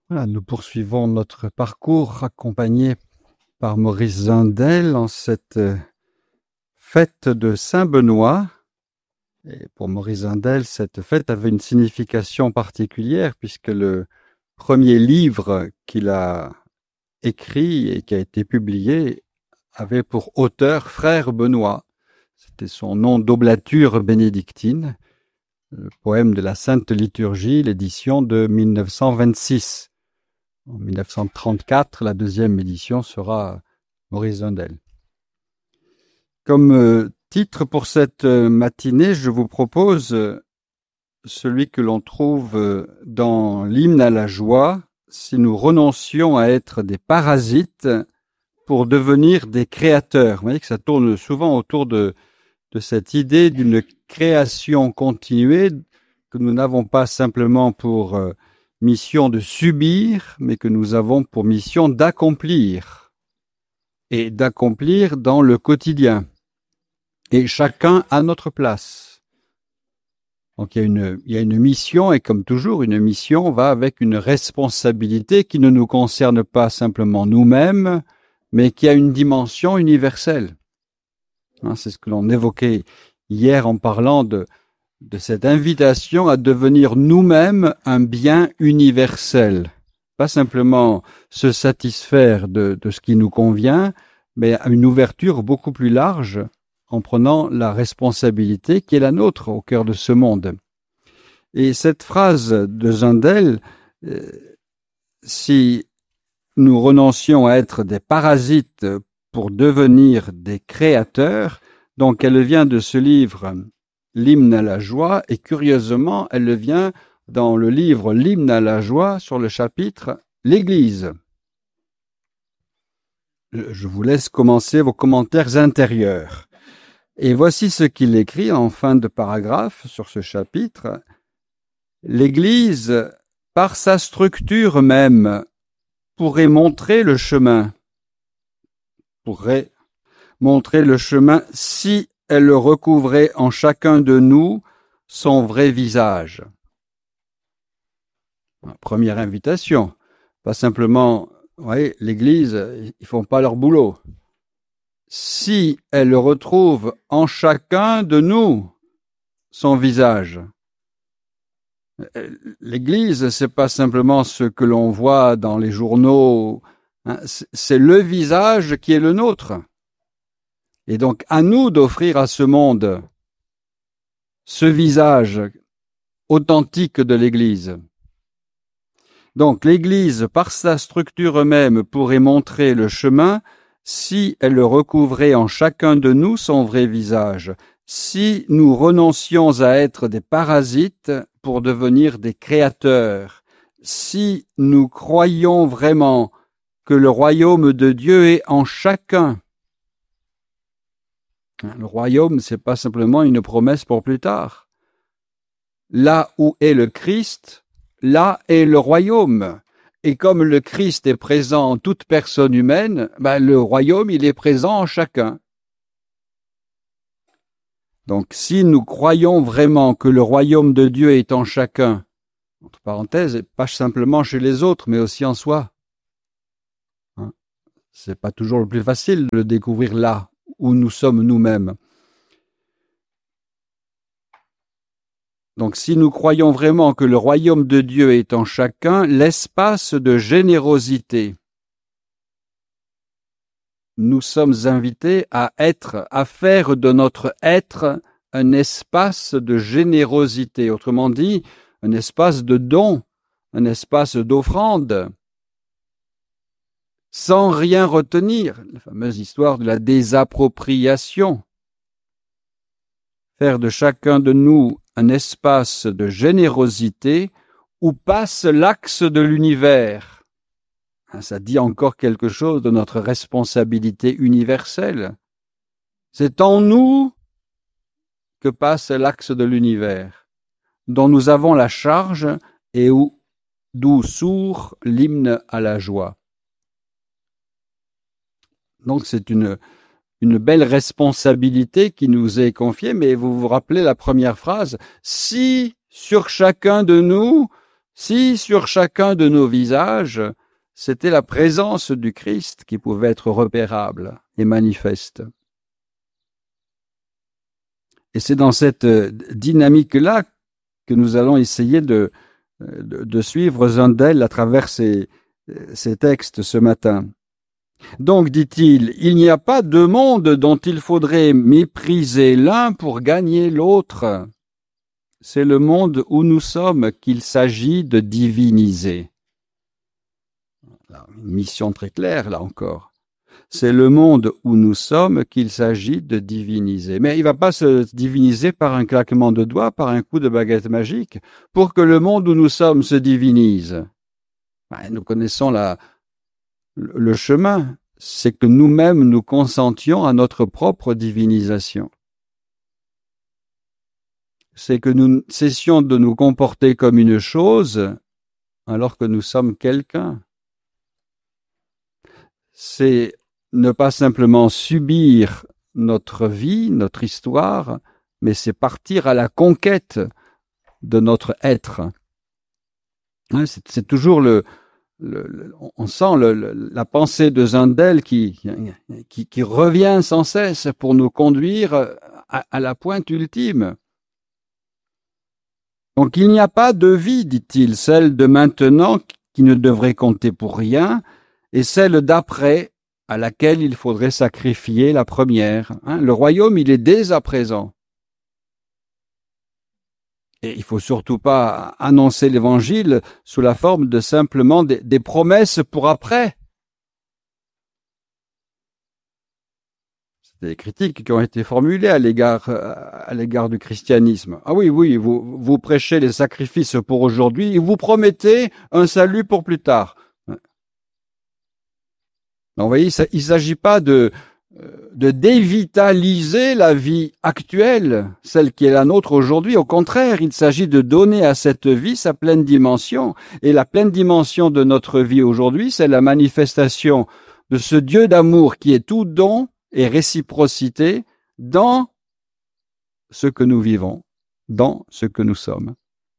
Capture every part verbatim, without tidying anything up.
Voilà, nous poursuivons notre parcours accompagné par Maurice Zindel en cette fête de Saint-Benoît. Et pour Maurice Zindel, cette fête avait une signification particulière puisque le premier livre qu'il a écrit et qui a été publié avait pour auteur Frère Benoît. C'était son nom d'oblature bénédictine, le poème de la Sainte Liturgie, l'édition de mille neuf cent vingt-six. En mille neuf cent trente-quatre, la deuxième édition sera Maurice Zindel. Comme euh, titre pour cette euh, matinée, je vous propose euh, celui que l'on trouve euh, dans l'hymne à la joie, si nous renoncions à être des parasites pour devenir des créateurs. Vous voyez que ça tourne souvent autour de, de cette idée d'une création continuée que nous n'avons pas simplement pour euh, mission de subir, mais que nous avons pour mission d'accomplir, et d'accomplir dans le quotidien, et chacun à notre place. Donc il y a une, il y a une mission, et comme toujours, une mission va avec une responsabilité qui ne nous concerne pas simplement nous-mêmes, mais qui a une dimension universelle. Hein, c'est ce que l'on évoquait hier en parlant de de cette invitation à devenir nous-mêmes un bien universel. Pas simplement se satisfaire de, de ce qui nous convient, mais à une ouverture beaucoup plus large en prenant la responsabilité qui est la nôtre au cœur de ce monde. Et cette phrase de Zindel, euh, si nous renoncions à être des parasites pour devenir des créateurs, donc elle vient de ce livre L'hymne à la joie, et curieusement, elle vient dans le livre L'hymne à la joie sur le chapitre L'Église. Je vous laisse commencer vos commentaires intérieurs. Et voici ce qu'il écrit en fin de paragraphe sur ce chapitre. L'Église, par sa structure même, pourrait montrer le chemin, pourrait montrer le chemin si elle recouvrait en chacun de nous son vrai visage. Première invitation. Pas simplement, vous voyez, l'Église, ils font pas leur boulot. Si elle retrouve en chacun de nous son visage. L'Église, c'est pas simplement ce que l'on voit dans les journaux, hein, c'est le visage qui est le nôtre. Et donc, à nous d'offrir à ce monde ce visage authentique de l'Église. Donc, l'Église, par sa structure même, pourrait montrer le chemin si elle recouvrait en chacun de nous son vrai visage, si nous renoncions à être des parasites pour devenir des créateurs, si nous croyons vraiment que le royaume de Dieu est en chacun. Le royaume, c'est pas simplement une promesse pour plus tard. Là où est le Christ, là est le royaume. Et comme le Christ est présent en toute personne humaine, ben le royaume, il est présent en chacun. Donc, si nous croyons vraiment que le royaume de Dieu est en chacun, entre parenthèses, pas simplement chez les autres, mais aussi en soi. Hein? C'est pas toujours le plus facile de le découvrir là où nous sommes nous-mêmes. Donc, si nous croyons vraiment que le royaume de Dieu est en chacun, l'espace de générosité, nous sommes invités à être, à faire de notre être un espace de générosité. Autrement dit, un espace de don, un espace d'offrande, sans rien retenir. La fameuse histoire de la désappropriation. Faire de chacun de nous un espace de générosité où passe l'axe de l'univers. Ça dit encore quelque chose de notre responsabilité universelle. C'est en nous que passe l'axe de l'univers, dont nous avons la charge et où, d'où sourd l'hymne à la joie. Donc c'est une, une belle responsabilité qui nous est confiée, mais vous vous rappelez la première phrase, si sur chacun de nous Si sur chacun de nos visages, c'était la présence du Christ qui pouvait être repérable et manifeste. Et c'est dans cette dynamique-là que nous allons essayer de, de, de suivre Zundel à travers ces, ces textes ce matin. Donc, dit-il, il n'y a pas de monde dont il faudrait mépriser l'un pour gagner l'autre. C'est le monde où nous sommes qu'il s'agit de diviniser. Une mission très claire, là encore. C'est le monde où nous sommes qu'il s'agit de diviniser. Mais il ne va pas se diviniser par un claquement de doigts, par un coup de baguette magique, pour que le monde où nous sommes se divinise. Ben, nous connaissons la, le chemin, c'est que nous-mêmes nous consentions à notre propre divinisation. C'est que nous cessions de nous comporter comme une chose alors que nous sommes quelqu'un. C'est ne pas simplement subir notre vie, notre histoire, mais c'est partir à la conquête de notre être. C'est, c'est toujours le, le, le on sent le, le, la pensée de Zundel qui, qui, qui revient sans cesse pour nous conduire à, à la pointe ultime. Donc il n'y a pas de vie, dit-il, celle de maintenant qui ne devrait compter pour rien, et celle d'après à laquelle il faudrait sacrifier la première. Hein, le royaume, il est dès à présent. Et il ne faut surtout pas annoncer l'évangile sous la forme de simplement des, des promesses pour après. C'est des critiques qui ont été formulées à l'égard, à l'égard du christianisme. Ah oui, oui, vous, vous prêchez les sacrifices pour aujourd'hui et vous promettez un salut pour plus tard. Donc, vous voyez, il ne s'agit pas de, de dévitaliser la vie actuelle, celle qui est la nôtre aujourd'hui. Au contraire, il s'agit de donner à cette vie sa pleine dimension. Et la pleine dimension de notre vie aujourd'hui, c'est la manifestation de ce Dieu d'amour qui est tout don et réciprocité dans ce que nous vivons, dans ce que nous sommes.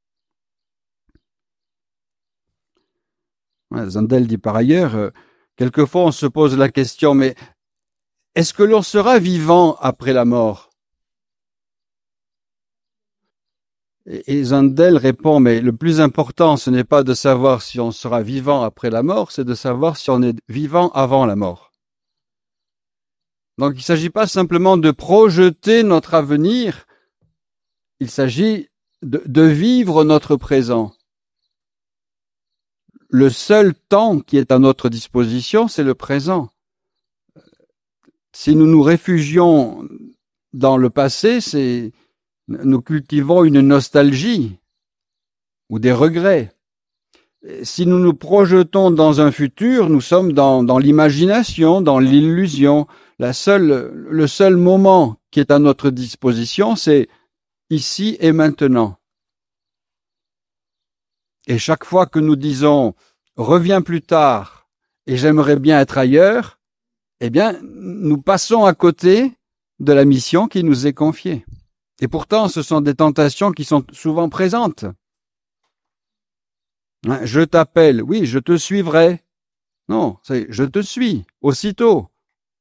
Zundel dit par ailleurs, quelquefois on se pose la question, mais est-ce que l'on sera vivant après la mort? Et Zundel répond, mais le plus important, ce n'est pas de savoir si on sera vivant après la mort, c'est de savoir si on est vivant avant la mort. Donc il ne s'agit pas simplement de projeter notre avenir, il s'agit de, de vivre notre présent. Le seul temps qui est à notre disposition, c'est le présent. Si nous nous réfugions dans le passé, c'est, nous cultivons une nostalgie ou des regrets. Si nous nous projetons dans un futur, nous sommes dans, dans l'imagination, dans l'illusion. La seule, le seul moment qui est à notre disposition, c'est ici et maintenant. Et chaque fois que nous disons « reviens plus tard et j'aimerais bien être ailleurs », eh bien, nous passons à côté de la mission qui nous est confiée. Et pourtant, ce sont des tentations qui sont souvent présentes. Hein, je t'appelle, oui, je te suivrai. Non, c'est je te suis, aussitôt.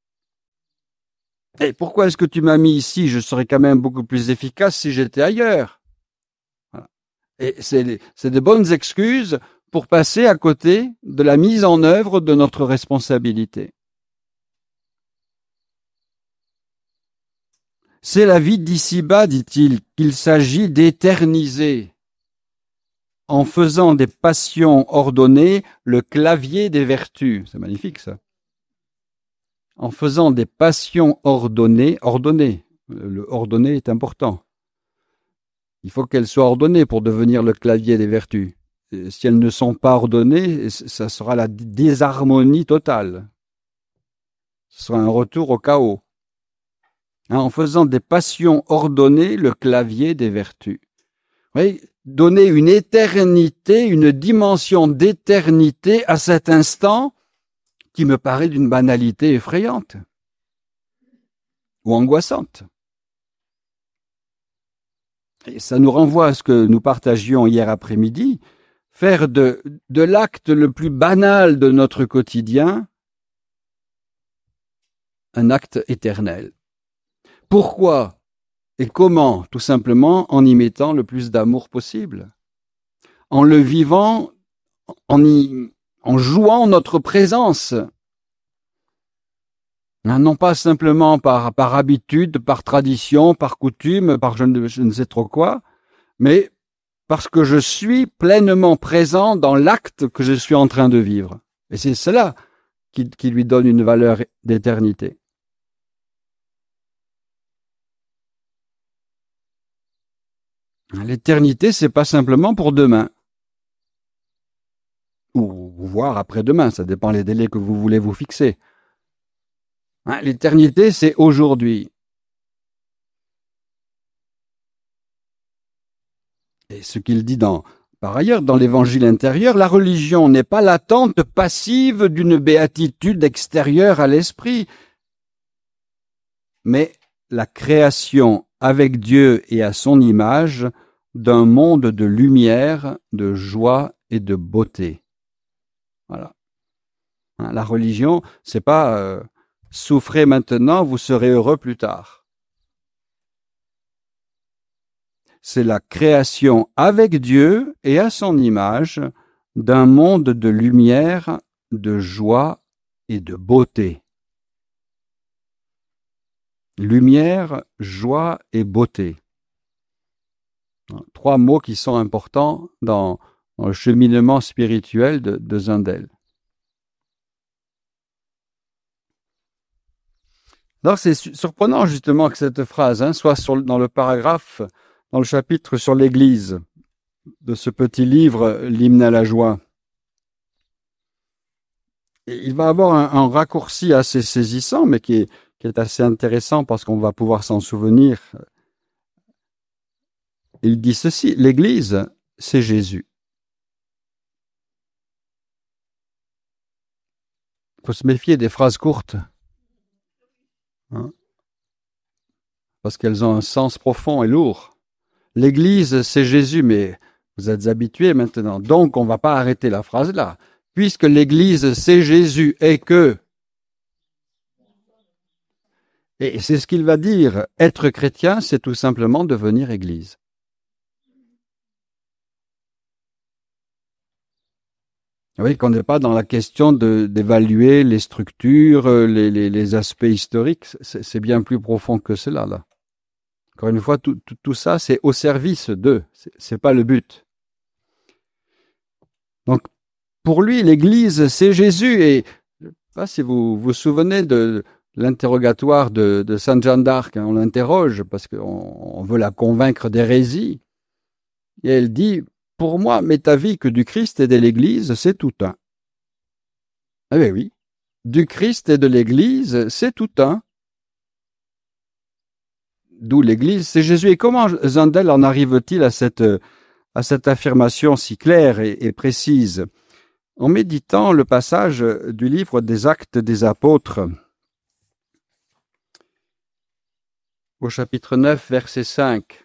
Et pourquoi est-ce que tu m'as mis ici? Je serais quand même beaucoup plus efficace si j'étais ailleurs. Voilà. Et c'est, c'est de bonnes excuses pour passer à côté de la mise en œuvre de notre responsabilité. C'est la vie d'ici-bas, dit-il, qu'il s'agit d'éterniser, en faisant des passions ordonnées le clavier des vertus. C'est magnifique, ça. En faisant des passions ordonnées, ordonnées. Le ordonné est important. Il faut qu'elles soient ordonnées pour devenir le clavier des vertus. Et si elles ne sont pas ordonnées, ça sera la désharmonie totale. Ce sera un retour au chaos. En faisant des passions ordonnées le clavier des vertus. Vous voyez, donner une éternité, une dimension d'éternité à cet instant qui me paraît d'une banalité effrayante ou angoissante. Et ça nous renvoie à ce que nous partagions hier après-midi. faire de, de l'acte le plus banal de notre quotidien un acte éternel. Pourquoi et comment? Tout simplement en y mettant le plus d'amour possible, en le vivant, en, y, en jouant notre présence. Non pas simplement par, par habitude, par tradition, par coutume, par je ne, je ne sais trop quoi, mais parce que je suis pleinement présent dans l'acte que je suis en train de vivre. Et c'est cela qui, qui lui donne une valeur d'éternité. L'éternité, c'est pas simplement pour demain. Ou voire après-demain, ça dépend des délais que vous voulez vous fixer. Hein, l'éternité, c'est aujourd'hui. Et ce qu'il dit dans, par ailleurs, dans l'évangile intérieur, la religion n'est pas l'attente passive d'une béatitude extérieure à l'esprit, mais la création avec Dieu et à son image d'un monde de lumière, de joie et de beauté. Voilà. Hein, la religion, c'est pas euh, souffrez maintenant, vous serez heureux plus tard. C'est la création avec Dieu et à son image d'un monde de lumière, de joie et de beauté. Lumière, joie et beauté. Trois mots qui sont importants dans, dans le cheminement spirituel de, de Zundel. Alors c'est surprenant justement que cette phrase hein, soit sur, dans le paragraphe, dans le chapitre sur l'Église de ce petit livre, l'hymne à la joie. Et il va avoir un, un raccourci assez saisissant, mais qui est, qui est assez intéressant parce qu'on va pouvoir s'en souvenir. Il dit ceci, l'Église, c'est Jésus. Il faut se méfier des phrases courtes, hein, parce qu'elles ont un sens profond et lourd. L'Église, c'est Jésus, mais vous êtes habitués maintenant, donc on ne va pas arrêter la phrase là. Puisque l'Église, c'est Jésus et que... Et c'est ce qu'il va dire, être chrétien, c'est tout simplement devenir Église. Vous voyez qu'on n'est pas dans la question de, d'évaluer les structures, les, les, les aspects historiques, c'est, c'est bien plus profond que cela, là. Encore une fois, tout, tout, tout ça, c'est au service d'eux, c'est, c'est pas le but. Donc, pour lui, l'Église, c'est Jésus, et je ne sais pas si vous vous souvenez de l'interrogatoire de, de Sainte Jeanne d'Arc, hein, on l'interroge parce qu'on on veut la convaincre d'hérésie, et elle dit... Pour moi, m'est avis que du Christ et de l'Église, c'est tout un. Ah ben oui, du Christ et de l'Église, c'est tout un. D'où l'Église, c'est Jésus. Et comment Zundel en arrive-t-il à cette, à cette affirmation si claire et, et précise? En méditant le passage du livre des Actes des Apôtres, au chapitre neuf, verset cinq.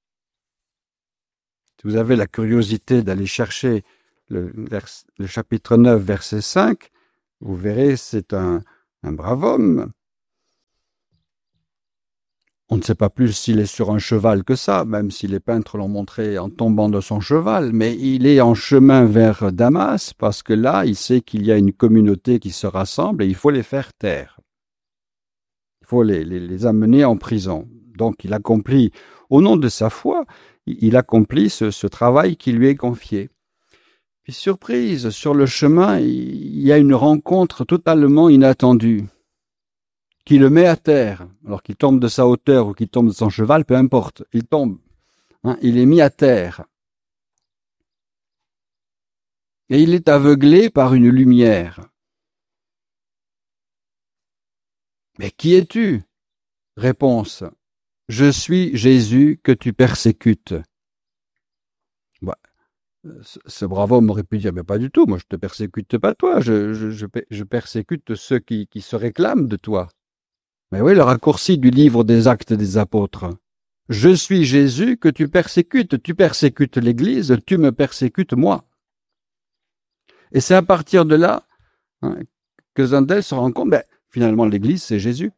Si vous avez la curiosité d'aller chercher le, vers, le chapitre neuf, verset cinq, vous verrez, c'est un, un brave homme. On ne sait pas plus s'il est sur un cheval que ça, même si les peintres l'ont montré en tombant de son cheval, mais il est en chemin vers Damas, parce que là, il sait qu'il y a une communauté qui se rassemble et il faut les faire taire. Il faut les, les, les amener en prison. Donc, il accomplit, au nom de sa foi, il accomplit ce, ce travail qui lui est confié. Puis surprise, sur le chemin, il y a une rencontre totalement inattendue qui le met à terre. Alors qu'il tombe de sa hauteur ou qu'il tombe de son cheval, peu importe, il tombe. Hein, il est mis à terre. Et il est aveuglé par une lumière. Mais qui es-tu? Réponse. Je suis Jésus que tu persécutes. Bah, ce brave homme aurait pu dire, mais pas du tout, moi je te persécute pas toi, je, je, je, je persécute ceux qui, qui se réclament de toi. Mais oui, le raccourci du livre des Actes des Apôtres. Je suis Jésus que tu persécutes, tu persécutes l'Église, tu me persécutes moi. Et c'est à partir de là hein, que Zundel se rend compte, ben, finalement l'Église c'est Jésus.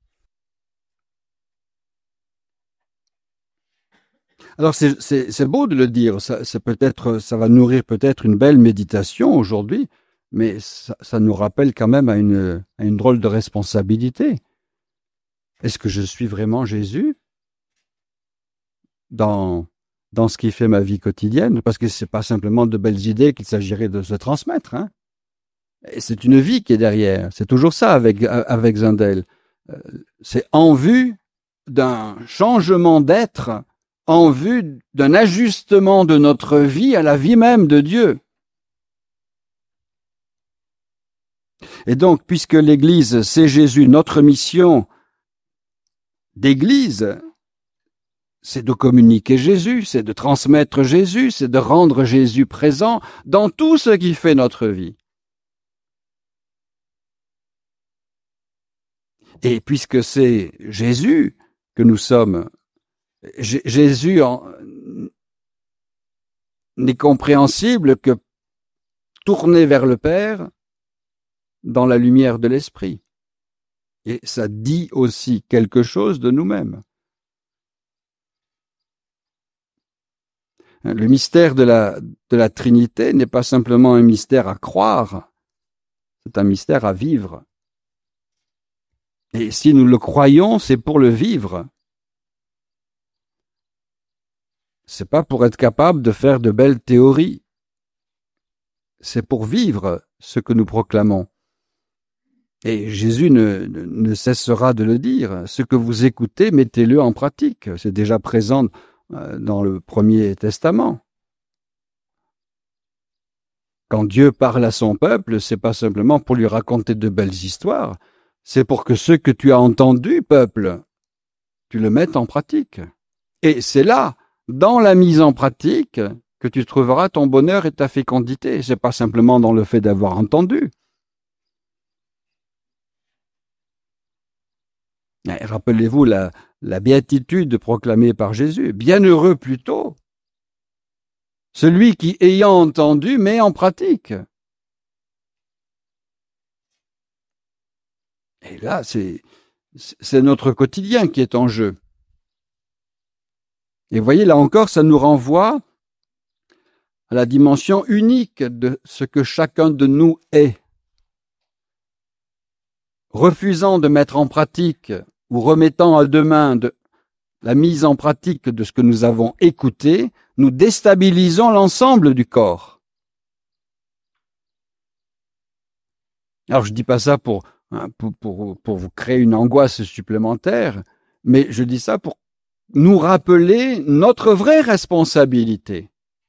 Alors c'est, c'est, c'est beau de le dire, ça, c'est peut-être, ça va nourrir peut-être une belle méditation aujourd'hui, mais ça, ça nous rappelle quand même à une, à une drôle de responsabilité. Est-ce que je suis vraiment Jésus dans, dans ce qui fait ma vie quotidienne? Parce que c'est pas simplement de belles idées qu'il s'agirait de se transmettre. Hein. Et c'est une vie qui est derrière. C'est toujours ça avec, avec Zundel. C'est en vue d'un changement d'être, en vue d'un ajustement de notre vie à la vie même de Dieu. Et donc, puisque l'Église, c'est Jésus, notre mission d'Église, c'est de communiquer Jésus, c'est de transmettre Jésus, c'est de rendre Jésus présent dans tout ce qui fait notre vie. Et puisque c'est Jésus que nous sommes, J- Jésus en, n'est compréhensible que tourné vers le Père dans la lumière de l'Esprit. Et ça dit aussi quelque chose de nous-mêmes. Le mystère de la, de la Trinité n'est pas simplement un mystère à croire, c'est un mystère à vivre. Et si nous le croyons, c'est pour le vivre. C'est pas pour être capable de faire de belles théories. C'est pour vivre ce que nous proclamons. Et Jésus ne, ne, ne cessera de le dire. Ce que vous écoutez, mettez-le en pratique. C'est déjà présent dans le Premier Testament. Quand Dieu parle à son peuple, c'est pas simplement pour lui raconter de belles histoires, c'est pour que ce que tu as entendu, peuple, tu le mettes en pratique. Et c'est là, dans la mise en pratique, que tu trouveras ton bonheur et ta fécondité. C'est pas simplement dans le fait d'avoir entendu. Et rappelez-vous la, la béatitude proclamée par Jésus. Bienheureux plutôt celui qui, ayant entendu, met en pratique. Et là, c'est, c'est notre quotidien qui est en jeu. Et vous voyez, là encore, ça nous renvoie à la dimension unique de ce que chacun de nous est. Refusant de mettre en pratique ou remettant à demain de la mise en pratique de ce que nous avons écouté, nous déstabilisons l'ensemble du corps. Alors, je dis pas ça pour, pour, pour, pour vous créer une angoisse supplémentaire, mais je dis ça pour nous rappeler notre vraie responsabilité.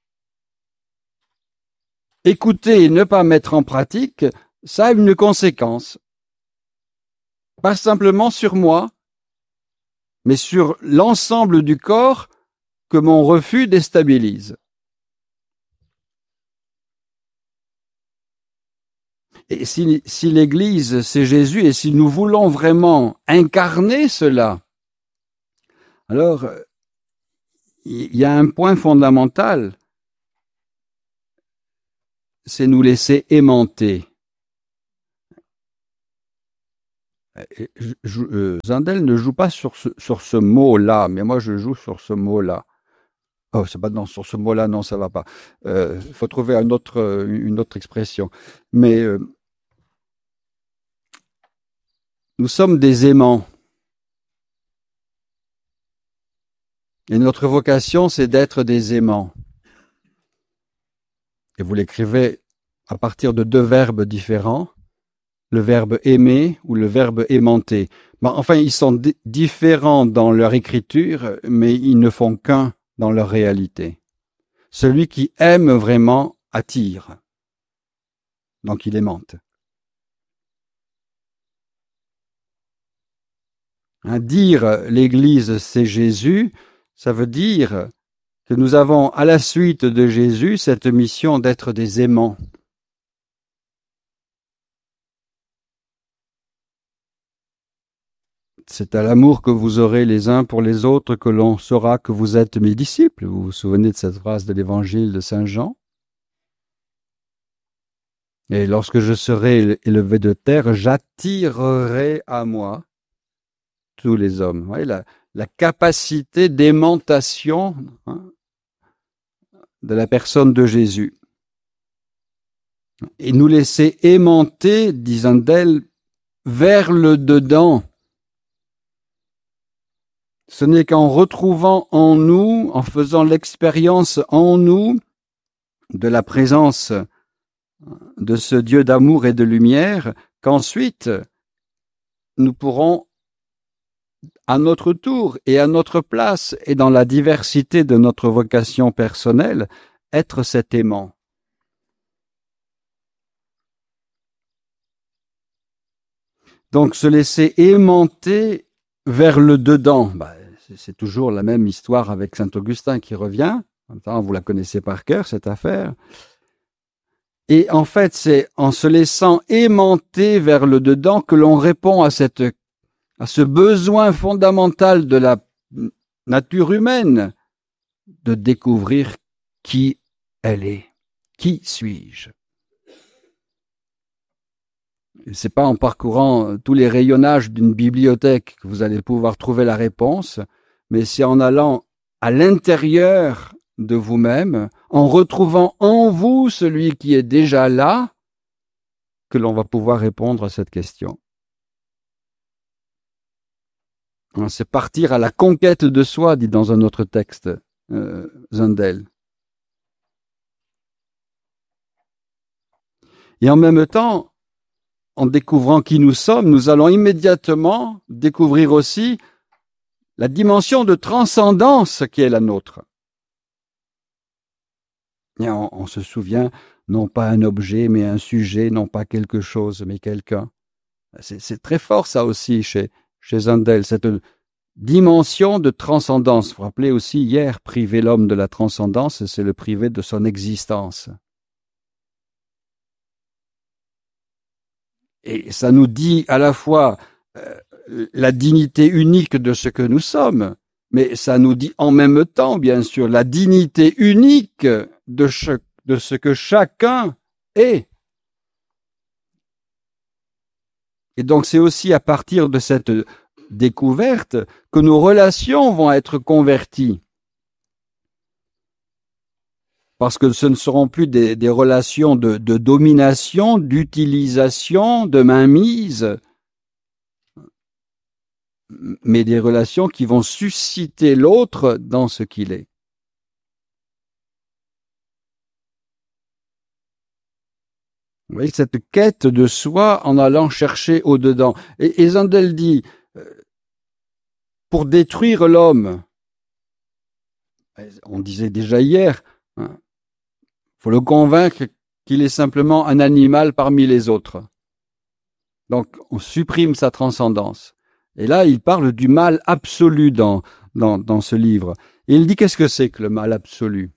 Écouter et ne pas mettre en pratique, ça a une conséquence. Pas simplement sur moi, mais sur l'ensemble du corps que mon refus déstabilise. Et si, si l'Église, c'est Jésus, et si nous voulons vraiment incarner cela, alors il y a un point fondamental, c'est nous laisser aimanter. Je, je, euh, Zundel ne joue pas sur ce, sur ce mot-là, mais moi je joue sur ce mot-là. Oh, c'est pas non, sur ce mot-là, non, ça va pas. Il euh, faut trouver un autre, une autre expression. Mais euh, nous sommes des aimants. Et notre vocation, c'est d'être des aimants. Et vous l'écrivez à partir de deux verbes différents, le verbe aimer ou le verbe aimanter. Ben, enfin, ils sont d- différents dans leur écriture, mais ils ne font qu'un dans leur réalité. Celui qui aime vraiment attire. Donc il aimante. Hein, dire l'Église c'est Jésus, ça veut dire que nous avons à la suite de Jésus cette mission d'être des aimants. C'est à l'amour que vous aurez les uns pour les autres que l'on saura que vous êtes mes disciples. Vous vous souvenez de cette phrase de l'Évangile de Saint Jean? Et lorsque je serai élevé de terre, j'attirerai à moi tous les hommes. Vous voyez, la, la capacité d'aimantation, hein, de la personne de Jésus. Et nous laisser aimanter, dit Zundel, vers le dedans. Ce n'est qu'en retrouvant en nous, en faisant l'expérience en nous de la présence de ce Dieu d'amour et de lumière, qu'ensuite nous pourrons, à notre tour et à notre place et dans la diversité de notre vocation personnelle, être cet aimant. Donc se laisser aimanter vers le dedans, bah, c'est toujours la même histoire avec saint Augustin qui revient. Vous la connaissez par cœur, cette affaire. Et en fait, c'est en se laissant aimanter vers le dedans que l'on répond à, cette, à ce besoin fondamental de la nature humaine de découvrir qui elle est. Qui suis-je? C'est pas en parcourant tous les rayonnages d'une bibliothèque que vous allez pouvoir trouver la réponse, mais c'est en allant à l'intérieur de vous-même, en retrouvant en vous celui qui est déjà là, que l'on va pouvoir répondre à cette question. C'est partir à la conquête de soi, dit dans un autre texte euh, Zundel. Et en même temps, en découvrant qui nous sommes, nous allons immédiatement découvrir aussi la dimension de transcendance qui est la nôtre. Et on, on se souvient, non pas un objet, mais un sujet, non pas quelque chose, mais quelqu'un. C'est, c'est très fort ça aussi chez, chez Zundel, cette dimension de transcendance. Vous vous rappelez aussi, hier, priver l'homme de la transcendance, c'est le priver de son existence. Et ça nous dit à la fois euh, la dignité unique de ce que nous sommes, mais ça nous dit en même temps, bien sûr, la dignité unique de, ch- de ce que chacun est. Et donc c'est aussi à partir de cette découverte que nos relations vont être converties. Parce que ce ne seront plus des, des relations de, de domination, d'utilisation, de mainmise, mais des relations qui vont susciter l'autre dans ce qu'il est. Vous voyez, cette quête de soi en allant chercher au-dedans. Et, et Zundel dit, euh, pour détruire l'homme, on disait déjà hier, hein, faut le convaincre qu'il est simplement un animal parmi les autres. Donc, on supprime sa transcendance. Et là, il parle du mal absolu dans, dans, dans ce livre. Et il dit, qu'est-ce que c'est que le mal absolu?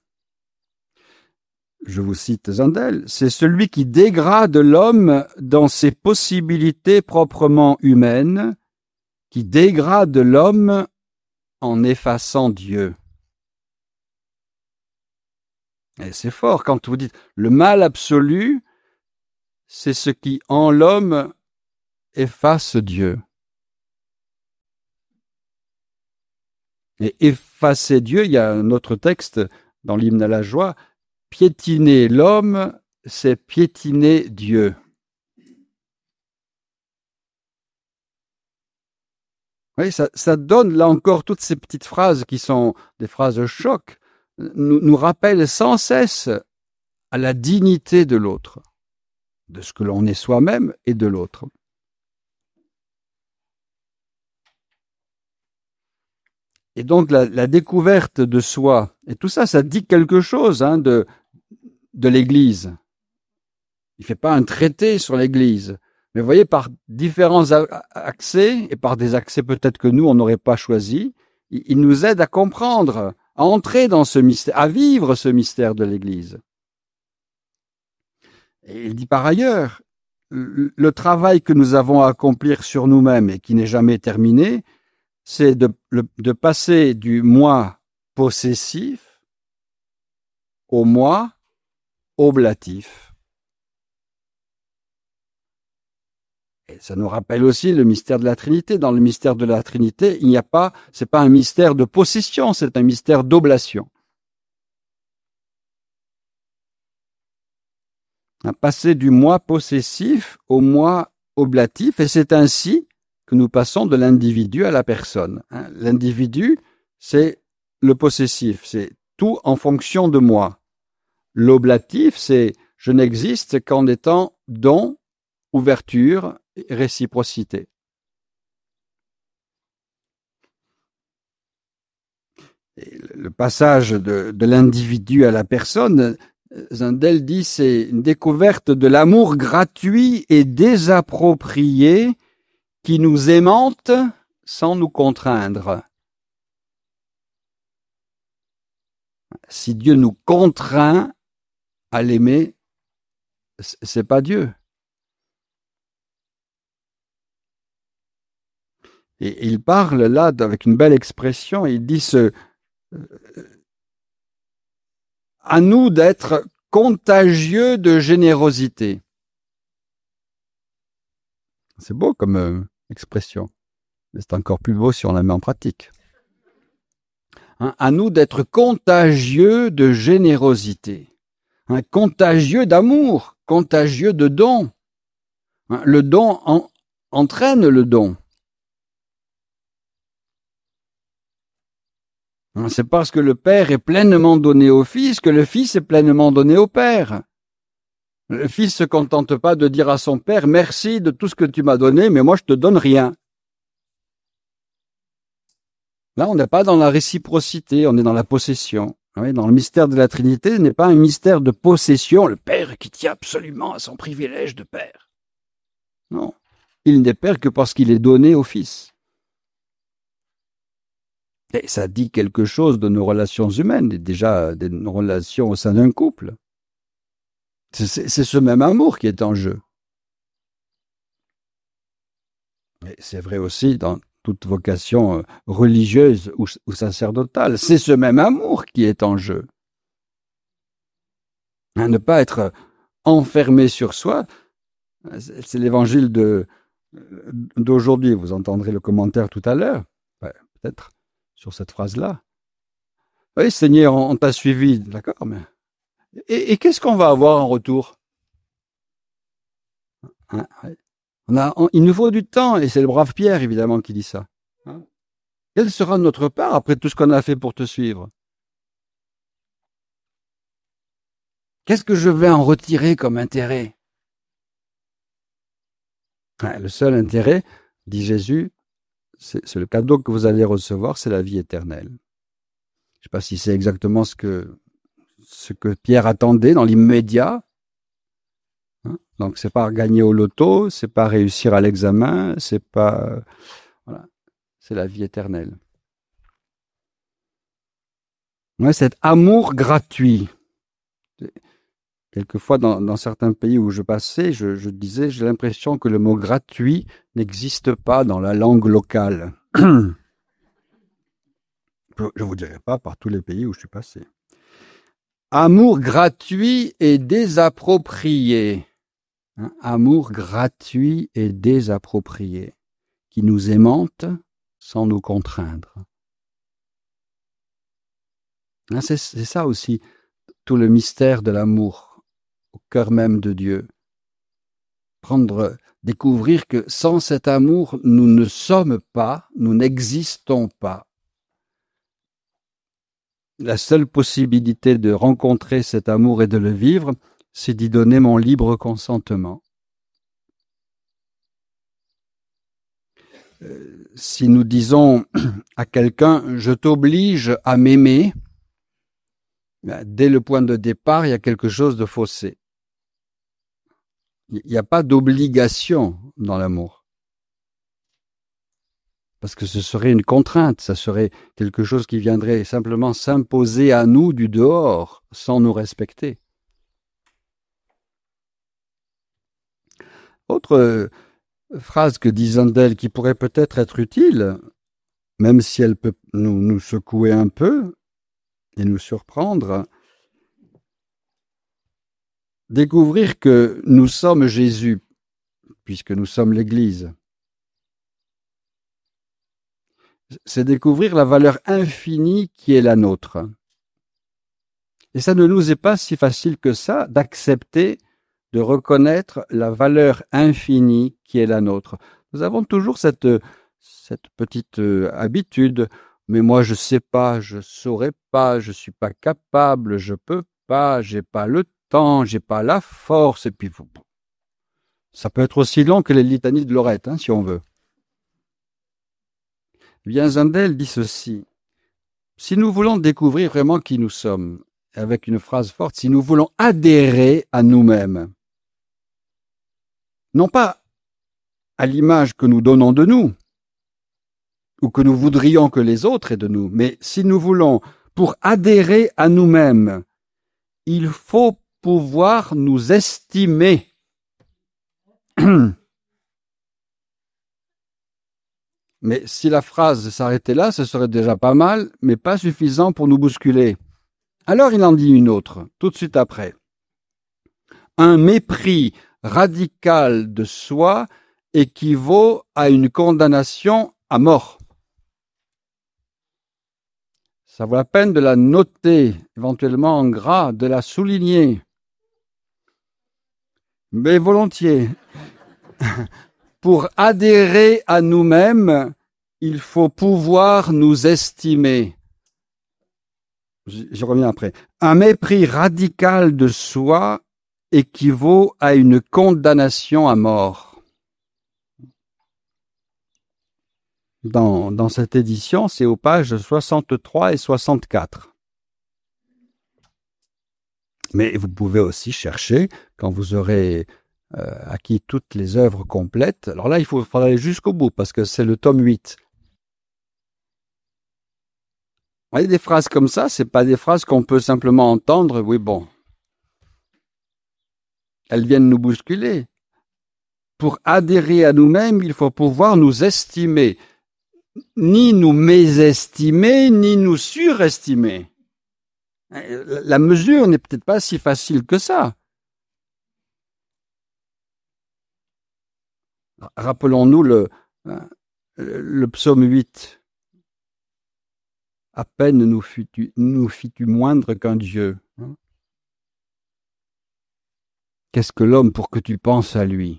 Je vous cite Zundel, c'est celui qui dégrade l'homme dans ses possibilités proprement humaines, qui dégrade l'homme en effaçant Dieu. Et c'est fort quand vous dites le mal absolu, c'est ce qui en l'homme efface Dieu. Et effacer Dieu, il y a un autre texte dans l'hymne à la joie, piétiner l'homme, c'est piétiner Dieu. Oui, ça, ça donne là encore toutes ces petites phrases qui sont des phrases choc, nous, nous rappellent sans cesse à la dignité de l'autre, de ce que l'on est soi-même et de l'autre. Et donc la, la découverte de soi, et tout ça, ça dit quelque chose hein, de, de l'Église. Il ne fait pas un traité sur l'Église, mais vous voyez, par différents accès, et par des accès peut-être que nous, on n'aurait pas choisi, il, il nous aide à comprendre, à entrer dans ce mystère, à vivre ce mystère de l'Église. Et il dit par ailleurs, le, le travail que nous avons à accomplir sur nous-mêmes et qui n'est jamais terminé, c'est de, de passer du moi possessif au moi oblatif. Et ça nous rappelle aussi le mystère de la Trinité. Dans le mystère de la Trinité, il n'y a pas, c'est pas un mystère de possession, c'est un mystère d'oblation. Passer du moi possessif au moi oblatif, et c'est ainsi que nous passons de l'individu à la personne. L'individu, c'est le possessif, c'est tout en fonction de moi. L'oblatif, c'est je n'existe qu'en étant don, ouverture, réciprocité. Et le passage de, de l'individu à la personne, Zundel dit, c'est une découverte de l'amour gratuit et désapproprié qui nous aimante sans nous contraindre. Si Dieu nous contraint à l'aimer, c'est pas Dieu. Et il parle là avec une belle expression, il dit ce, à nous d'être contagieux de générosité. C'est beau comme euh, expression, mais c'est encore plus beau si on la met en pratique. Hein, à nous d'être contagieux de générosité, hein, contagieux d'amour, contagieux de don. Hein, le don en, entraîne le don. C'est parce que le Père est pleinement donné au Fils que le Fils est pleinement donné au Père. Le Fils se contente pas de dire à son Père, merci de tout ce que tu m'as donné, mais moi je te donne rien. Là, on n'est pas dans la réciprocité, on est dans la possession. Dans le mystère de la Trinité, ce n'est pas un mystère de possession, le Père qui tient absolument à son privilège de Père. Non, il n'est Père que parce qu'il est donné au Fils. Et ça dit quelque chose de nos relations humaines, et déjà de nos relations au sein d'un couple. C'est, c'est ce même amour qui est en jeu. Et c'est vrai aussi dans toute vocation religieuse ou, ou sacerdotale. C'est ce même amour qui est en jeu. À ne pas être enfermé sur soi, c'est l'évangile de, d'aujourd'hui. Vous entendrez le commentaire tout à l'heure, ouais, peut-être. Sur cette phrase-là. Oui, Seigneur, on, on t'a suivi, d'accord, mais... Et, et qu'est-ce qu'on va avoir en retour? Hein, on a, on, il nous faut du temps, et c'est le brave Pierre, évidemment, qui dit ça. Hein, quelle sera notre part après tout ce qu'on a fait pour te suivre? Qu'est-ce que je vais en retirer comme intérêt? Hein, le seul intérêt, dit Jésus, c'est, c'est le cadeau que vous allez recevoir, c'est la vie éternelle. Je ne sais pas si c'est exactement ce que, ce que Pierre attendait dans l'immédiat. Hein, donc, c'est pas gagner au loto, c'est pas réussir à l'examen, c'est pas, euh, voilà, c'est la vie éternelle. Ouais, cet amour gratuit. Quelquefois, dans, dans certains pays où je passais, je, je disais, j'ai l'impression que le mot gratuit n'existe pas dans la langue locale. Je ne vous dirai pas par tous les pays où je suis passé. Amour gratuit et désapproprié. Hein, amour gratuit et désapproprié, qui nous aimante sans nous contraindre. Hein, c'est, c'est ça aussi, tout le mystère de l'amour. Au cœur même de Dieu. Prendre, découvrir que sans cet amour, nous ne sommes pas, nous n'existons pas. La seule possibilité de rencontrer cet amour et de le vivre, c'est d'y donner mon libre consentement. Euh, si nous disons à quelqu'un « je t'oblige à m'aimer », dès le point de départ, il y a quelque chose de faussé. Il n'y a pas d'obligation dans l'amour. Parce que ce serait une contrainte, ça serait quelque chose qui viendrait simplement s'imposer à nous du dehors, sans nous respecter. Autre phrase que dit Zundel qui pourrait peut-être être utile, même si elle peut nous, nous secouer un peu et nous surprendre, découvrir que nous sommes Jésus puisque nous sommes l'Église. C'est découvrir la valeur infinie qui est la nôtre. Et ça ne nous est pas si facile que ça d'accepter, de reconnaître la valeur infinie qui est la nôtre. Nous avons toujours cette, cette petite habitude, mais moi je sais pas, je saurais pas, je suis pas capable, je peux pas, j'ai pas le temps, j'ai pas la force, et puis ça peut être aussi long que les litanies de Lorette, hein, si on veut. Bien, Zundel dit ceci: si nous voulons découvrir vraiment qui nous sommes, avec une phrase forte, si nous voulons adhérer à nous-mêmes, non pas à l'image que nous donnons de nous, ou que nous voudrions que les autres aient de nous, mais si nous voulons, pour adhérer à nous-mêmes, il faut pouvoir nous estimer. Mais si la phrase s'arrêtait là, ce serait déjà pas mal, mais pas suffisant pour nous bousculer. Alors il en dit une autre, tout de suite après. Un mépris radical de soi équivaut à une condamnation à mort. Ça vaut la peine de la noter, éventuellement en gras, de la souligner. Mais volontiers. Pour adhérer à nous-mêmes, il faut pouvoir nous estimer. Je reviens après. Un mépris radical de soi équivaut à une condamnation à mort. Dans, dans cette édition, c'est aux pages soixante-trois et soixante-quatre. Mais vous pouvez aussi chercher, quand vous aurez euh, acquis toutes les œuvres complètes, alors là, il faut, faut aller jusqu'au bout, parce que c'est le tome huit. Vous voyez, des phrases comme ça, c'est pas des phrases qu'on peut simplement entendre, oui, bon. Elles viennent nous bousculer. Pour adhérer à nous-mêmes, il faut pouvoir nous estimer. Ni nous mésestimer, ni nous surestimer. La mesure n'est peut-être pas si facile que ça. Rappelons-nous le, le psaume huit. À peine nous fis-tu, nous fis-tu moindre qu'un Dieu. Qu'est-ce que l'homme pour que tu penses à lui?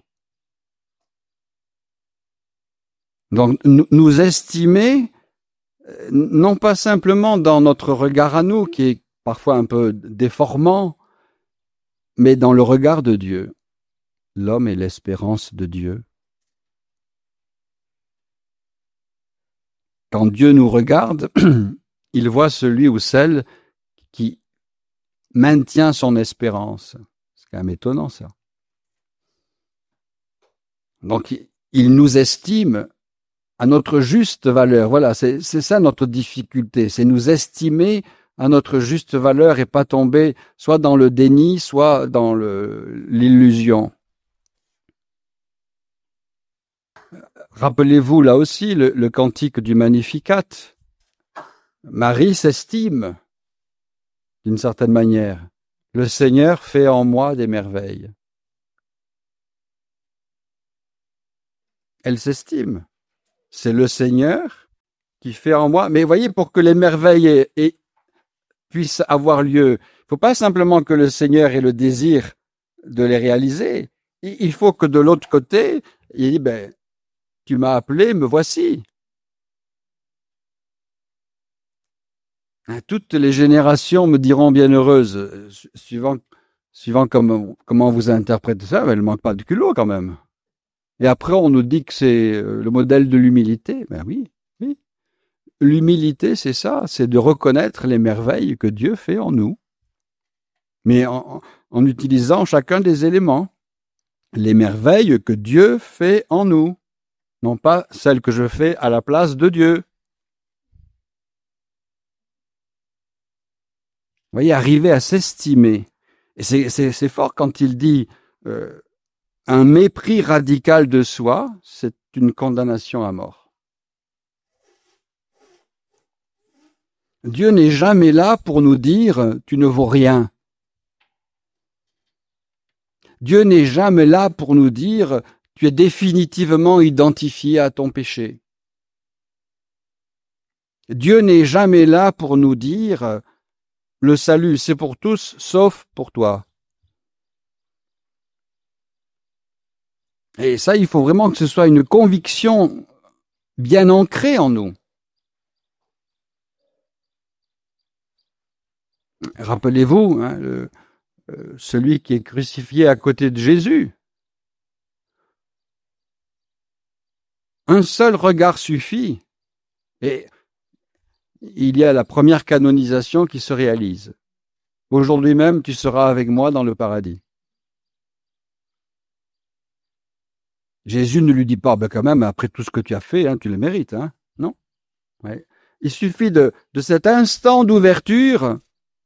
Donc, nous estimer, non pas simplement dans notre regard à nous, qui est parfois un peu déformant, mais dans le regard de Dieu. L'homme est l'espérance de Dieu. Quand Dieu nous regarde, il voit celui ou celle qui maintient son espérance. C'est quand même étonnant, ça. Donc, il nous estime à notre juste valeur. Voilà, c'est, c'est ça notre difficulté, c'est nous estimer à notre juste valeur et pas tomber soit dans le déni, soit dans le, l'illusion. Rappelez-vous là aussi le, le cantique du Magnificat. Marie s'estime, d'une certaine manière. Le Seigneur fait en moi des merveilles. Elle s'estime. C'est le Seigneur qui fait en moi. Mais voyez, pour que les merveilles aient, aient, puissent avoir lieu, il ne faut pas simplement que le Seigneur ait le désir de les réaliser. Il faut que de l'autre côté, il dit, ben, tu m'as appelé, me voici. Toutes les générations me diront bienheureuses, suivant, suivant comment, comment vous interprétez ça, mais elle ne manque pas de culot quand même. Et après, on nous dit que c'est le modèle de l'humilité. Ben oui, oui. L'humilité, c'est ça, c'est de reconnaître les merveilles que Dieu fait en nous, mais en, en utilisant chacun des éléments. Les merveilles que Dieu fait en nous, non pas celles que je fais à la place de Dieu. Vous voyez, arriver à s'estimer. Et c'est, c'est, c'est fort quand il dit euh, un mépris radical de soi, c'est une condamnation à mort. Dieu n'est jamais là pour nous dire « tu ne vaux rien ». Dieu n'est jamais là pour nous dire tu es définitivement identifié à ton péché. Dieu n'est jamais là pour nous dire « le salut, c'est pour tous, sauf pour toi ». Et ça, il faut vraiment que ce soit une conviction bien ancrée en nous. Rappelez-vous, hein, le, euh, celui qui est crucifié à côté de Jésus. Un seul regard suffit et il y a la première canonisation qui se réalise. Aujourd'hui même, tu seras avec moi dans le paradis. Jésus ne lui dit pas, ben quand même, après tout ce que tu as fait, hein, tu le mérites, hein? Non. Ouais. Il suffit de, de cet instant d'ouverture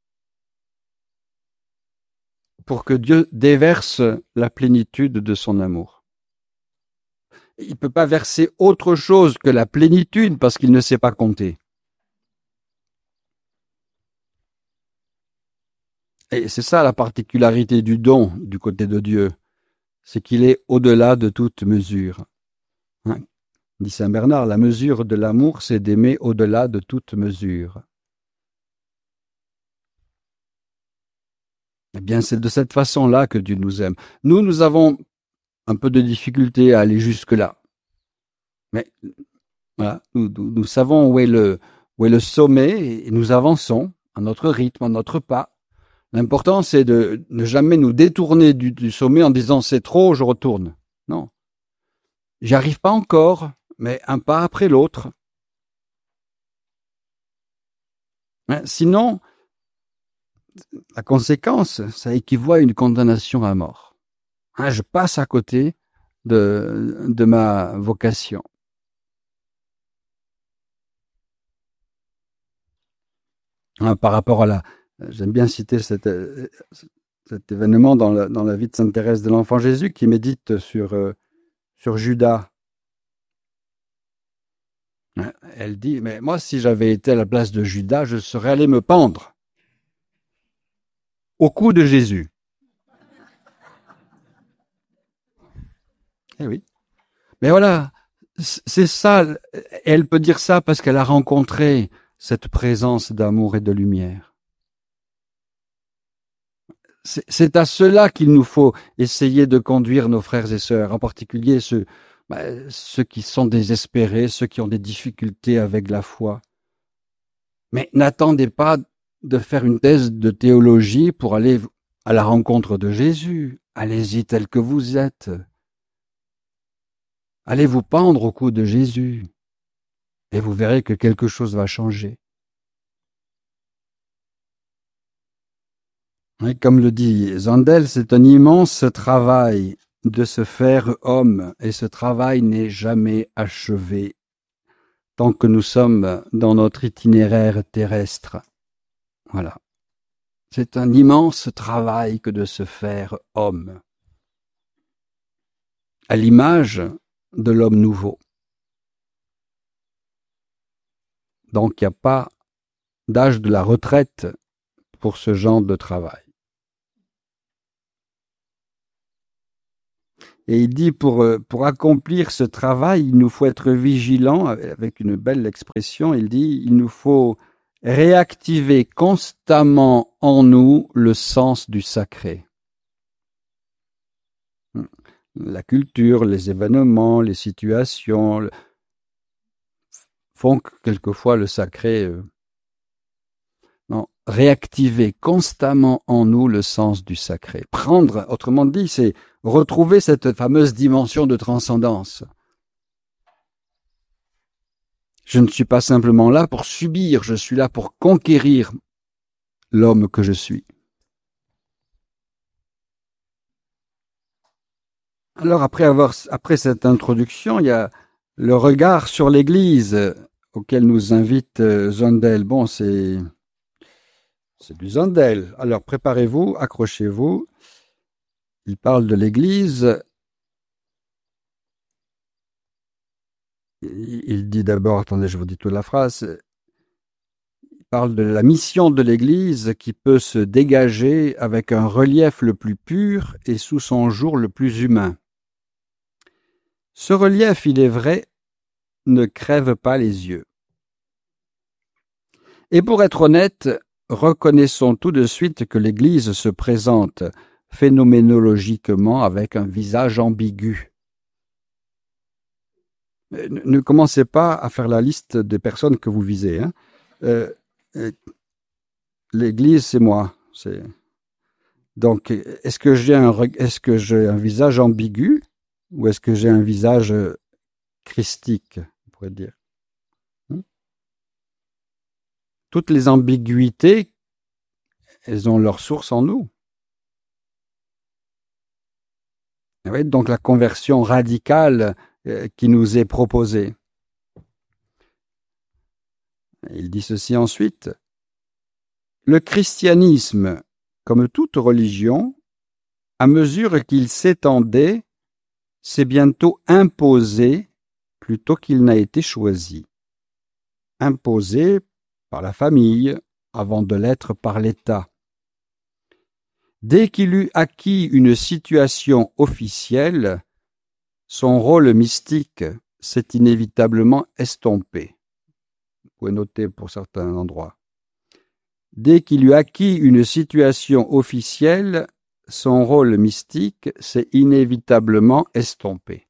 pour que Dieu déverse la plénitude de son amour. Il ne peut pas verser autre chose que la plénitude parce qu'il ne sait pas compter. Et c'est ça la particularité du don du côté de Dieu, c'est qu'il est au-delà de toute mesure. Hein? Dit Saint Bernard, la mesure de l'amour, c'est d'aimer au-delà de toute mesure. Eh bien, c'est de cette façon-là que Dieu nous aime. Nous, nous avons un peu de difficulté à aller jusque-là. Mais voilà, nous, nous, nous savons où est, le, où est le sommet et nous avançons à notre rythme, à notre pas. L'important, c'est de ne jamais nous détourner du, du sommet en disant « c'est trop, je retourne ». Non. J'y arrive pas encore, mais un pas après l'autre. Hein, sinon, la conséquence, ça équivaut à une condamnation à mort. Hein, je passe à côté de, de ma vocation. Hein, par rapport à la... J'aime bien citer cette, cet événement dans la, dans la vie de Sainte Thérèse de l'Enfant Jésus qui médite sur, euh, sur Judas. Elle dit, mais moi, si j'avais été à la place de Judas, je serais allé me pendre au cou de Jésus. Eh oui. Mais voilà, c'est ça. Elle peut dire ça parce qu'elle a rencontré cette présence d'amour et de lumière. C'est à cela qu'il nous faut essayer de conduire nos frères et sœurs, en particulier ceux, bah, ceux qui sont désespérés, ceux qui ont des difficultés avec la foi. Mais n'attendez pas de faire une thèse de théologie pour aller à la rencontre de Jésus. Allez-y tel que vous êtes. Allez vous pendre au cou de Jésus et vous verrez que quelque chose va changer. Et comme le dit Zandel, c'est un immense travail de se faire homme et ce travail n'est jamais achevé tant que nous sommes dans notre itinéraire terrestre. Voilà. C'est un immense travail que de se faire homme, à l'image de l'homme nouveau. Donc il n'y a pas d'âge de la retraite pour ce genre de travail. Et il dit, pour, pour accomplir ce travail, il nous faut être vigilants, avec une belle expression, il dit, il nous faut réactiver constamment en nous le sens du sacré. La culture, les événements, les situations le... font que quelquefois le sacré... Euh... Non, réactiver constamment en nous le sens du sacré. Prendre, autrement dit, c'est retrouver cette fameuse dimension de transcendance. Je ne suis pas simplement là pour subir, je suis là pour conquérir l'homme que je suis. Alors après avoir, après cette introduction, il y a le regard sur l'Église auquel nous invite Zondel. Bon, c'est c'est du Zondel. Alors préparez-vous, accrochez-vous. Il parle de l'Église. Il dit d'abord, attendez, je vous dis toute la phrase. Il parle de la mission de l'Église qui peut se dégager avec un relief le plus pur et sous son jour le plus humain. Ce relief, il est vrai, ne crève pas les yeux. Et pour être honnête, reconnaissons tout de suite que l'Église se présente phénoménologiquement avec un visage ambigu. Ne commencez pas à faire la liste des personnes que vous visez. Hein. Euh, euh, L'Église, c'est moi. C'est... Donc, est-ce que j'ai un, est-ce que j'ai un visage ambigu ou est-ce que j'ai un visage christique, on pourrait dire? Hein? Toutes les ambiguïtés, elles ont leur source en nous. Oui, donc la conversion radicale euh, qui nous est proposée. Il dit ceci ensuite. Le christianisme, comme toute religion, à mesure qu'il s'étendait, s'est bientôt imposé plutôt qu'il n'a été choisi. Imposé par la famille avant de l'être par l'État. Dès qu'il eut acquis une situation officielle, son rôle mystique s'est inévitablement estompé. Vous pouvez noter pour certains endroits. Dès qu'il eut acquis une situation officielle, son rôle mystique s'est inévitablement estompé.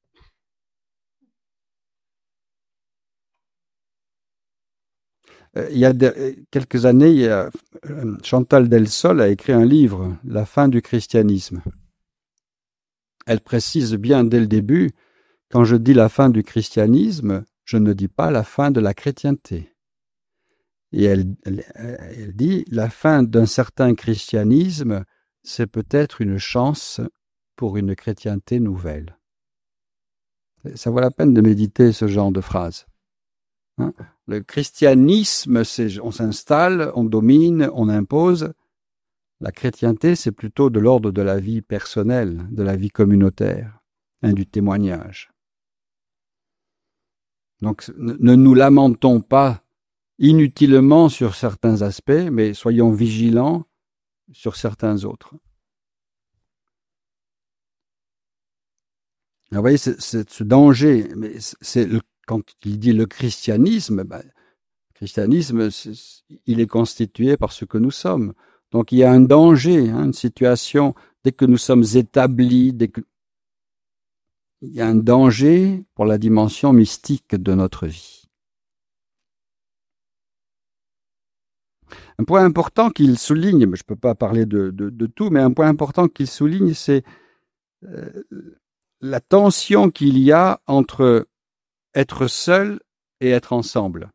Il y a de, quelques années, il y a, Chantal Delsol a écrit un livre, La fin du christianisme. Elle précise bien dès le début, quand je dis la fin du christianisme, je ne dis pas la fin de la chrétienté. Et elle, elle, elle dit, la fin d'un certain christianisme, c'est peut-être une chance pour une chrétienté nouvelle. Ça vaut la peine de méditer ce genre de phrase. Hein? Le christianisme, c'est on s'installe, on domine, on impose. La chrétienté, c'est plutôt de l'ordre de la vie personnelle, de la vie communautaire, hein, du témoignage. Donc, ne nous lamentons pas inutilement sur certains aspects, mais soyons vigilants sur certains autres. Alors, vous voyez, c'est, c'est ce danger, mais c'est le, quand il dit le christianisme, ben, le christianisme, c'est, il est constitué par ce que nous sommes. Donc il y a un danger, hein, une situation, dès que nous sommes établis, dès que... il y a un danger pour la dimension mystique de notre vie. Un point important qu'il souligne, je ne peux pas parler de, de, de tout, mais un point important qu'il souligne, c'est euh, la tension qu'il y a entre être seul et être ensemble.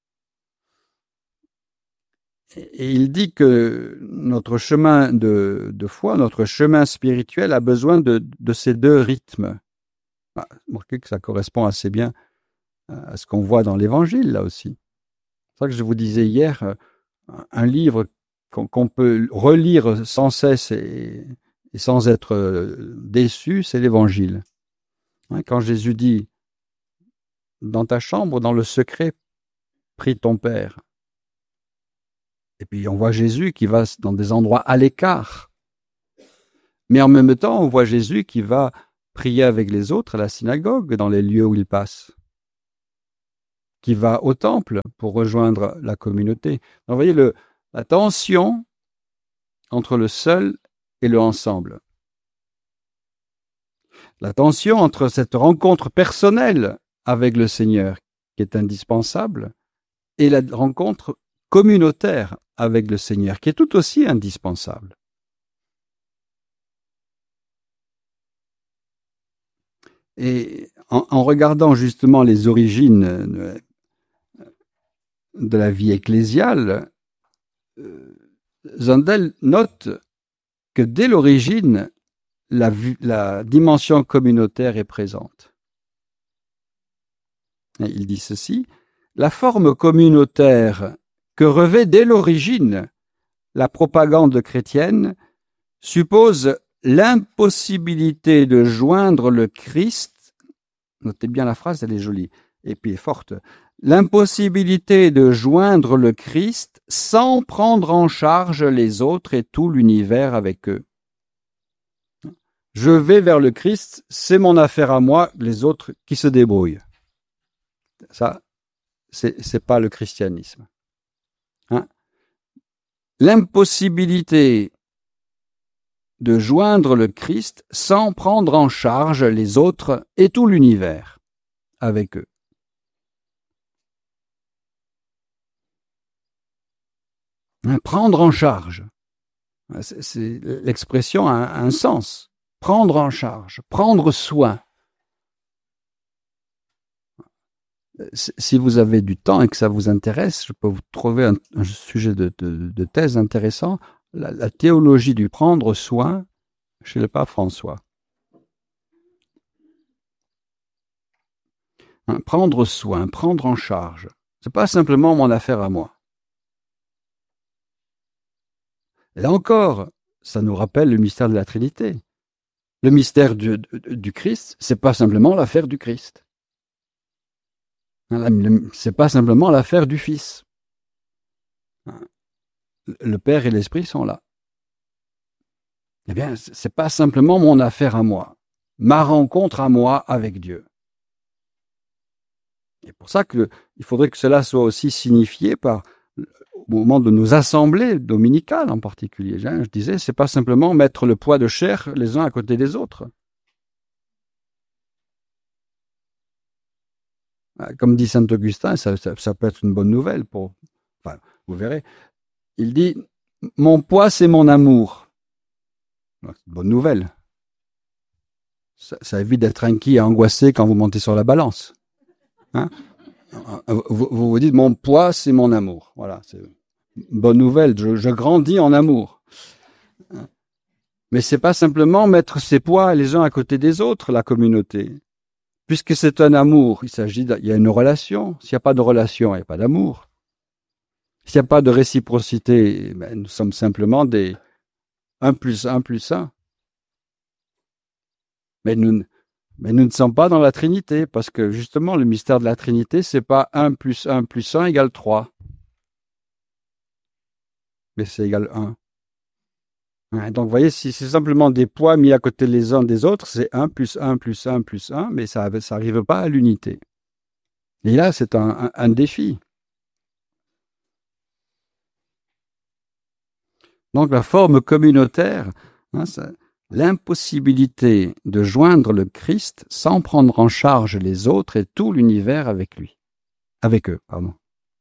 Et il dit que notre chemin de, de foi, notre chemin spirituel a besoin de, de ces deux rythmes. Ah, remarquez que ça correspond assez bien à ce qu'on voit dans l'Évangile, là aussi. C'est ça que je vous disais hier, un livre qu'on, qu'on peut relire sans cesse et, et sans être déçu, c'est l'Évangile. Quand Jésus dit « Dans ta chambre, dans le secret, prie ton Père ». Et puis on voit Jésus qui va dans des endroits à l'écart. Mais en même temps, on voit Jésus qui va prier avec les autres à la synagogue, dans les lieux où il passe. Qui va au temple pour rejoindre la communauté. Donc, vous voyez le, la tension entre le seul et le ensemble. La tension entre cette rencontre personnelle avec le Seigneur, qui est indispensable, et la rencontre communautaire avec le Seigneur, qui est tout aussi indispensable. Et en, en regardant justement les origines de, de la vie ecclésiale, euh, Zundel note que dès l'origine, la, la dimension communautaire est présente. Et il dit ceci, la forme communautaire que revêt dès l'origine la propagande chrétienne suppose l'impossibilité de joindre le Christ, notez bien la phrase, elle est jolie, et puis forte, l'impossibilité de joindre le Christ sans prendre en charge les autres et tout l'univers avec eux. Je vais vers le Christ, c'est mon affaire à moi, les autres qui se débrouillent. Ça, c'est, c'est pas le christianisme. Hein? L'impossibilité de joindre le Christ sans prendre en charge les autres et tout l'univers avec eux. Hein, prendre en charge. C'est, c'est, l'expression a un, un sens. Prendre en charge, prendre soin. Si vous avez du temps et que ça vous intéresse, je peux vous trouver un, un sujet de, de, de thèse intéressant, la, la théologie du prendre soin chez le pape François. Hein, prendre soin, prendre en charge, c'est pas simplement mon affaire à moi. Et là encore, ça nous rappelle le mystère de la Trinité. Le mystère du, du Christ, c'est pas simplement l'affaire du Christ. C'est pas simplement l'affaire du Fils. Le Père et l'Esprit sont là. Eh bien, c'est pas simplement mon affaire à moi, ma rencontre à moi avec Dieu. Et pour ça que il faudrait que cela soit aussi signifié par au moment de nos assemblées dominicales en particulier. Je disais, c'est pas simplement mettre le poids de chair les uns à côté des autres. Comme dit saint Augustin, ça, ça, ça peut être une bonne nouvelle pour. Enfin, vous verrez. Il dit, mon poids, c'est mon amour. C'est une bonne nouvelle. Ça, ça évite d'être inquiet et angoissé quand vous montez sur la balance. Hein? Vous, vous vous dites, mon poids, c'est mon amour. Voilà, c'est une bonne nouvelle. Je, je grandis en amour. Mais c'est pas simplement mettre ses poids les uns à côté des autres, la communauté. Puisque c'est un amour, il s'agit, il y a une relation. S'il n'y a pas de relation, il n'y a pas d'amour. S'il n'y a pas de réciprocité, ben, nous sommes simplement des un plus un plus un. Mais nous, mais nous ne sommes pas dans la Trinité, parce que justement, le mystère de la Trinité, c'est pas un plus un plus un égale trois. Mais c'est égal un. Donc, vous voyez, si c'est simplement des poids mis à côté les uns des autres, c'est un plus un plus un plus un, mais ça n'arrive pas à l'unité. Et là, c'est un, un, un défi. Donc, la forme communautaire, hein, ça, l'impossibilité de joindre le Christ sans prendre en charge les autres et tout l'univers avec lui. Avec eux, pardon.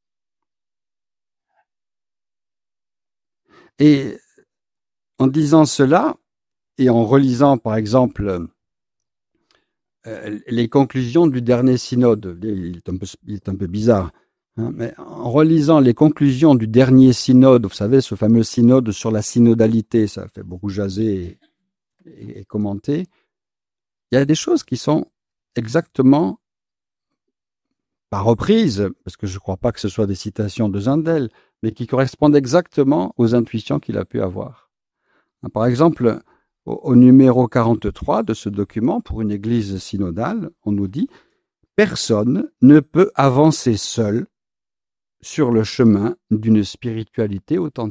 Et en disant cela, et en relisant, par exemple, euh, les conclusions du dernier synode, il est un peu, il est un peu bizarre, hein, mais en relisant les conclusions du dernier synode, vous savez, ce fameux synode sur la synodalité, ça fait beaucoup jaser et, et, et commenter, il y a des choses qui sont exactement, pas reprises, parce que je ne crois pas que ce soit des citations de Zundel, mais qui correspondent exactement aux intuitions qu'il a pu avoir. Par exemple, au, au numéro quarante-trois de ce document, pour une église synodale, on nous dit « Personne ne peut avancer seul sur le chemin d'une spiritualité authentique. »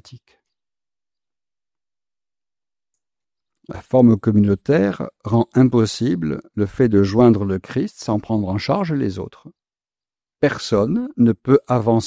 La forme communautaire rend impossible le fait de joindre le Christ sans prendre en charge les autres. Personne ne peut avancer